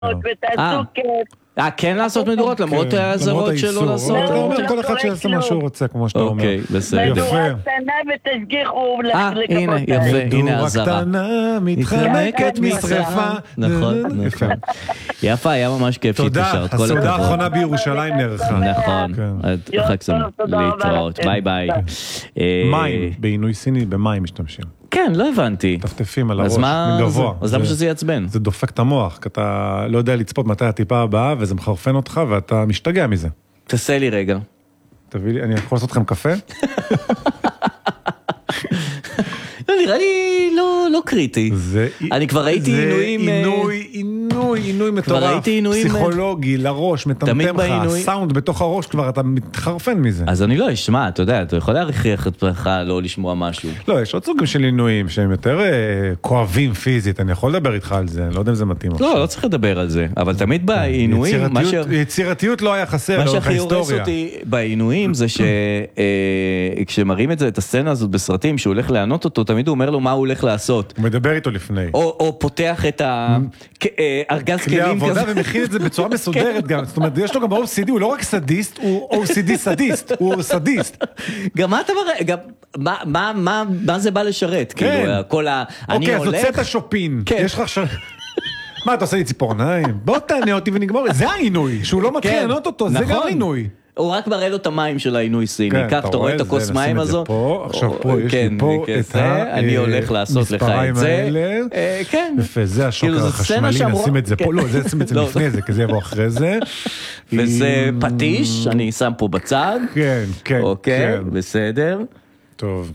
ותעשו כיף. כן לעשות מדורות, למרות האזהרות שלו לעשות. אתה אומר כל אחד שיעשה מה שהוא רוצה, כמו שאתה אומר. אוקיי, בסדר. מדורה קטנה ותשגיחו הנה, יפה, הנה הזרה. מדורה קטנה מתחמקת משרפה. נכון, נכון. יפה, היה ממש כיף שהתקשרת. תודה, הסעודה האחרונה בירושלים נערכה. נכון, חג שמח להתראות, ביי ביי. מים, בעינוי סיני במים משתמשים. כן, לא הבנתי. טפטפים על הראש, מגבוה. אז למה שזה יעצבן? זה דופק את המוח, כי אתה לא יודע לצפות מתי הטיפה הבאה, וזה מחרפן אותך, ואתה משתגע מזה. תעשה לי רגע. תביא לי, אני יכול לעשות לכם קפה? לא, נראה לי לא קריטי. אני כבר ראיתי עינויים... עינוי מטורף, פסיכולוגי, לראש, מטמטם לך, הסאונד בתוך הראש כבר, אתה מתחרפן מזה. אז אני לא אשמע, אתה יודע, אתה יכול להכריח את לך לא לשמוע משהו. לא, יש עוד סוגים של עינויים שהם יותר כואבים פיזית, אני יכול לדבר איתך על זה, אני לא יודע אם זה מתאים. לא צריך לדבר על זה, אבל תמיד בעינויים... יצירתיות לא היה חסר לאורך ההיסטוריה. מה שהכי הורס אותי בעינויים זה שכשמראים את הסצנה הזאת בסרטים, שהוא הולך לענות אותו, תמיד הוא אומר לו מה הוא הולך לעשות. הוא מדבר איתו לפני. או פותח את ארגז כלים כזה. עבודה ומכין את זה בצורה מסודרת גם. זאת אומרת, יש לו גם OCD, הוא לא רק סדיסט, הוא OCD סדיסט, הוא סדיסט. גם מה אתה מראה? מה זה בא לשרת? כן. אוקיי, אז הוצאת שופין. יש לך עכשיו... מה, אתה עושה לי ציפורניים? בוא תענה אותי ונגמור. זה העינוי, שהוא לא מתחיל לענות אותו, זה גם העינוי. הוא רק מראה לו את המים של העינוי סיני. כך, אתה רואה את הכוס מים הזו? עכשיו פה, יש לי פה את אני הולך לעשות לך את זה. כן. יפה, זה השוקר החשמלי, נשים את זה פה. לא, זה נשים את זה לפני זה, כי זה יבוא אחרי זה. וזה פטיש, אני שם פה בצד. כן, כן. אוקיי, בסדר. טוב.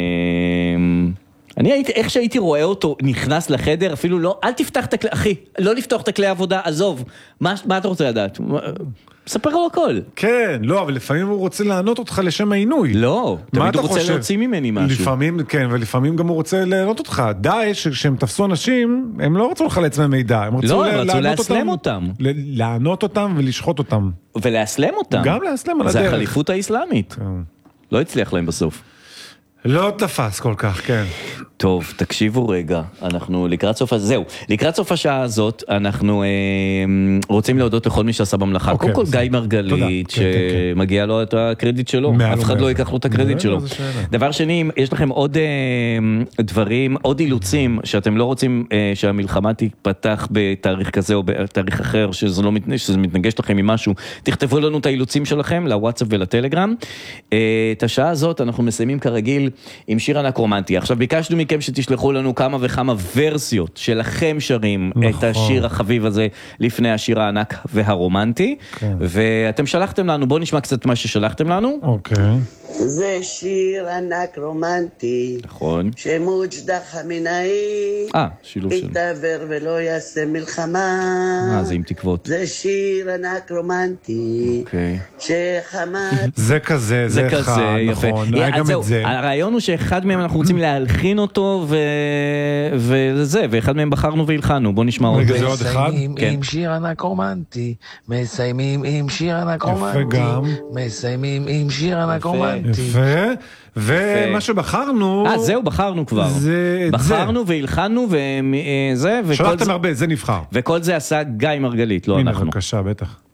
איך שהייתי רואה אותו נכנס לחדר, אפילו לא, אל תפתח את הכלי, אחי, לא לפתוח את הכלי העבודה, עזוב, מה אתה רוצה לדעת? ספר לו הכל. כן, לא, אבל לפעמים הוא רוצה לענות אותך לשם העינוי. לא, תמיד הוא רוצה להוציא ממני משהו. לפעמים, כן, ולפעמים גם הוא רוצה לענות אותך. דאעש, כשהם תפסו אנשים, הם לא רצו לחלץ ממידע, הם רצו להסלם אותם. לענות אותם ולשחוט אותם. ולהסלם אותם. גם להסלם על הדרך. זה החליפות האסלאמית. לא הצליח להם בסוף. לא תפס כל כך, כן. טוב, תקשיבו רגע, אנחנו לקראת סוף, זהו, לקראת סוף השעה הזאת, אנחנו רוצים להודות לכל מי שעשה במלאכה. קודם כל גיא מרגלית, שמגיע לו את הקרדיט שלו, אף אחד לא ייקח לו את הקרדיט שלו. דבר שני, יש לכם עוד דברים, עוד אילוצים, שאתם לא רוצים שהמלחמה תיפתח בתאריך כזה או בתאריך אחר, שזה מתנגש לכם עם משהו, תכתבו לנו את האילוצים שלכם, לוואטסאפ ולטלגרם. את השעה הזאת אנחנו מסיימים כרגיל עם שיר ענק רומנטי. עכשיו ביקשנו מכם שתשלחו לנו כמה וכמה ורסיות שלכם שרים את השיר החביב הזה לפני השיר הענק והרומנטי, ואתם שלחתם לנו, בואו נשמע קצת מה ששלחתם לנו. אוקיי. זה שיר ענק רומנטי, נכון, שמוג'דה חמינאי שילוב שלנו, יתעבר ולא יעשה מלחמה. זה עם תקוות. זה שיר ענק רומנטי, שחמד. זה כזה, זה אחד, נכון, גם את זה. הרעיון הוא שאחד מהם אנחנו רוצים להלחין אותו וזה, ואחד מהם בחרנו והלחנו. בואו נשמע עוד. רגע, זה עוד אחד? עם שיר ענק רומנטי, מסיימים עם שיר ענק רומנטי, מסיימים עם שיר ענק רומנטי. יפה, ומה שבחרנו... זהו, בחרנו כבר. בחרנו והלחנו וזה... שלחתם הרבה, זה נבחר. וכל זה עשה גיא מרגלית, לא אנחנו. הנה, בבקשה, בטח.